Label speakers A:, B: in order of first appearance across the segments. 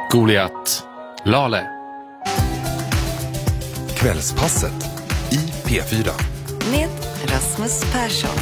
A: Goliat, Lale.
B: Kvällspasset i P4.
C: Med Rasmus Persson.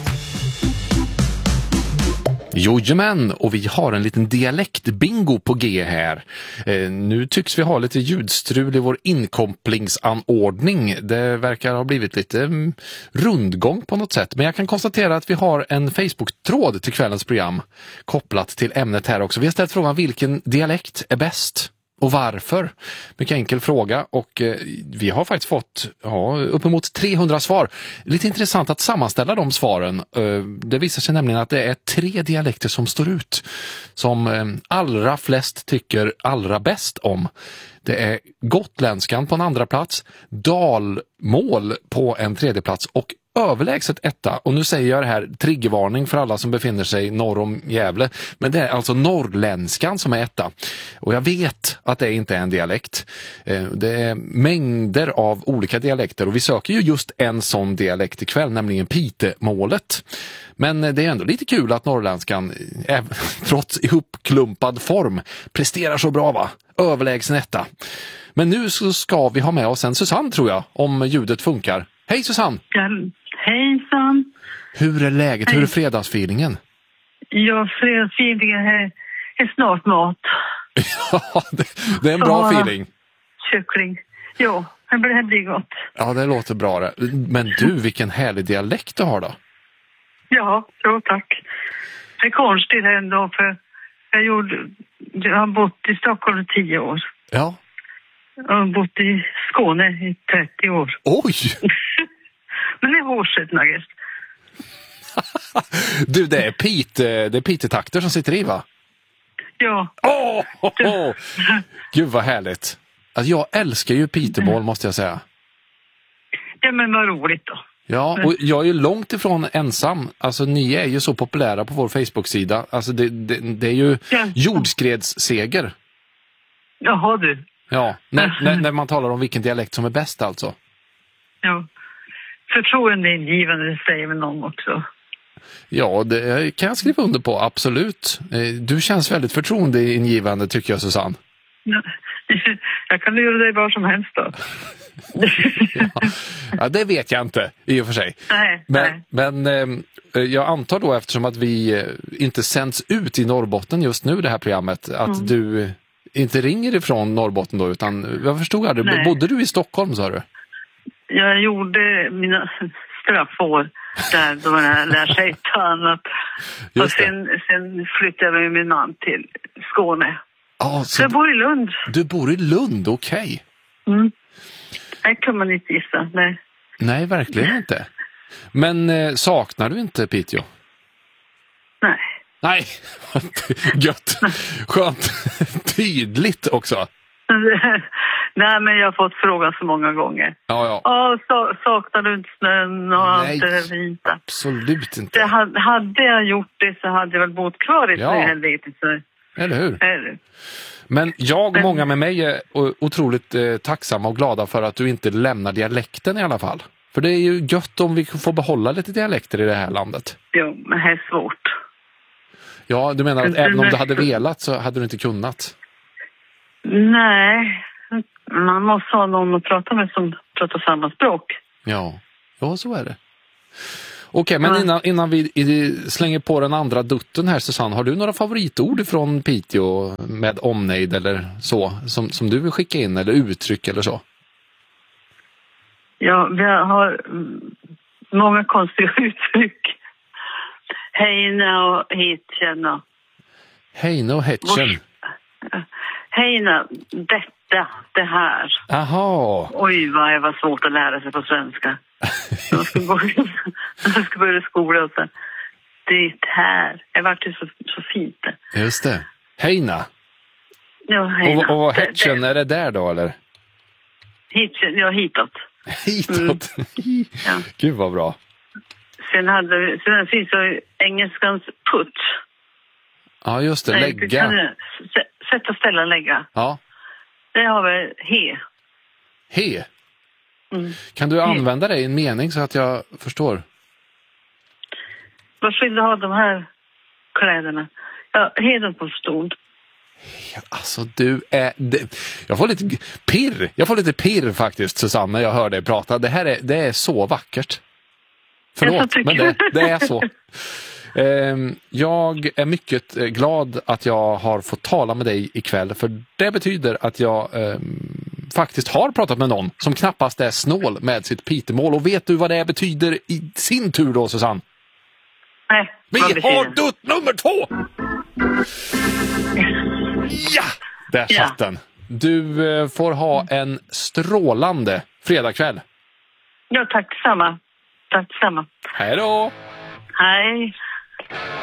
A: Jojomän, och vi har en liten dialektbingo på G här. Nu tycks vi ha lite ljudstrul i vår inkopplingsanordning. Det verkar ha blivit lite rundgång på något sätt. Men jag kan konstatera att vi har en Facebook-tråd till kvällens program kopplat till ämnet här också. Vi har ställt frågan vilken dialekt är bäst? Och varför? Mycket enkel fråga, och vi har faktiskt fått uppemot 300 svar. Lite intressant att sammanställa de svaren. Det visar sig nämligen att det är 3 dialekter som står ut, som allra flest tycker allra bäst om. Det är gotländskan på en andra plats, dalmål på en tredje plats och överlägset etta. Och nu säger jag det här, triggervarning för alla som befinner sig norr om Gävle. Men det är alltså norrländskan som är etta. Och jag vet att det inte är en dialekt. Det är mängder av olika dialekter. Och vi söker ju just en sån dialekt ikväll, nämligen pitemålet. Men det är ändå lite kul att norrländskan, trots ihopklumpad form, presterar så bra, va? Överlägsen etta. Men nu så ska vi ha med oss en Susanne, tror jag, om ljudet funkar. Hej Susanne!
D: Hejsan!
A: Hur är läget? Hej. Hur är fredagsfeelingen?
D: Ja, fredagsfeelingen är snart mat.
A: Ja, det är en bra feeling.
D: Kyckling. Ja, det blir gott.
A: Ja, det låter bra det. Men du, vilken härlig dialekt du har då.
D: Ja, tack. Det är konstigt ändå, för jag har bott i Stockholm i 10 år.
A: Ja.
D: Jag har bott i Skåne i 30 år.
A: Oj!
D: Men det är hårset, Nagest.
A: Du, det är pitetakter som sitter i, va?
D: Ja.
A: Gud vad härligt. Alltså, jag älskar ju pitemål, måste jag säga.
D: Ja, men vad roligt då.
A: Ja, och jag är ju långt ifrån ensam. Alltså, ni är ju så populära på vår Facebook-sida. Alltså, det är ju jordskredsseger.
D: Jaha, du.
A: Ja, när man talar om vilken dialekt som är bäst, alltså.
D: Ja. Förtroendeingivande, det säger väl någon också.
A: Ja, det kan jag skriva under på, absolut. Du känns väldigt förtroendeingivande, tycker jag, Susanne.
D: Jag kan göra dig var som helst då.
A: Ja, det vet jag inte, i och för sig.
D: Nej.
A: Men jag antar då, eftersom att vi inte sänds ut i Norrbotten just nu, det här programmet, att du inte ringer ifrån Norrbotten då, utan jag förstod aldrig. Bodde du i Stockholm, sa du?
D: Jag gjorde mina straffår där då jag lär sig ta annat. Och sen flyttade jag med min man till Skåne. Så jag bor i Lund.
A: Du bor i Lund, okej.
D: Okay. Det kan man inte gissa, nej.
A: Nej, verkligen inte. Men saknar du inte Piteå? Nej, gött. Skönt. Tydligt också.
D: Nej, men jag har fått frågan så många gånger.
A: Ja.
D: Saknar du inte snön och allt det vita?
A: Absolut inte.
D: Hade jag gjort det så hade jag väl bott kvar i helvete.
A: Eller hur? Men jag och många med mig är otroligt tacksamma och glada för att du inte lämnar dialekten i alla fall. För det är ju gött om vi får behålla lite dialekter i det här landet.
D: Jo, men det är svårt.
A: Ja, du menar att även om du hade velat så hade du inte kunnat?
D: Nej, man måste ha någon att prata med som pratar samma språk.
A: Ja, så är det. Okej, men innan vi slänger på den andra dutten här, Susanne, har du några favoritord från Piteå med omnejd eller så, som du vill skicka in, eller uttryck eller så?
D: Ja, vi har många konstiga uttryck. Heina och hitkänna.
A: Heina och hitkänna.
D: Heina, det här.
A: Aha.
D: Oj, vad det var svårt att lära sig på svenska. Jag ska börja skola och så. Det här. Det var ju så fint.
A: Just det. Heina.
D: Ja, heina.
A: Och hitkänna, är det där då, eller?
D: Ja, hitåt.
A: Hitåt?
D: Ja.
A: Gud vad bra.
D: Sen finns det engelskans put.
A: Ja, just det. Lägga.
D: Sätta, ställa, lägga.
A: Ja.
D: Det har vi he.
A: He? Kan du använda det i en mening så att jag förstår?
D: Vad vill du ha de här kläderna? Ja, heden på stol.
A: Alltså du är... Jag får lite pirr faktiskt, Susanne, när jag hör dig prata. Det är så vackert. Förlåt, men det är så. Jag är mycket glad att jag har fått tala med dig ikväll, för det betyder att jag faktiskt har pratat med någon som knappast är snål med sitt pitemål. Och vet du vad det betyder i sin tur då, Susanne?
D: Nej.
A: Vi har dutt nummer 2! Ja! Där satt den. Du får ha en strålande fredagkväll.
D: Ja, tack detsamma. Tack detsamma.
A: Hej då!
D: Hej.